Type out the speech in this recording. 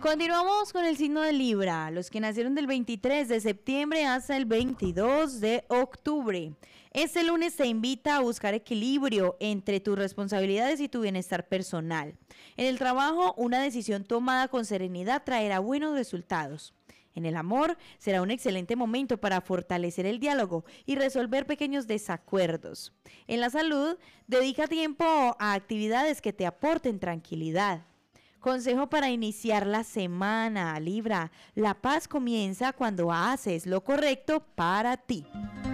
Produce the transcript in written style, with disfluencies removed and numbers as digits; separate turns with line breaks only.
Continuamos con el signo de Libra, los que nacieron del 23 de septiembre hasta el 22 de octubre. Este lunes te invita a buscar equilibrio entre tus responsabilidades y tu bienestar personal. En el trabajo, una decisión tomada con serenidad traerá buenos resultados. En el amor, será un excelente momento para fortalecer el diálogo y resolver pequeños desacuerdos. En la salud, dedica tiempo a actividades que te aporten tranquilidad. Consejo para iniciar la semana, Libra. La paz comienza cuando haces lo correcto para ti.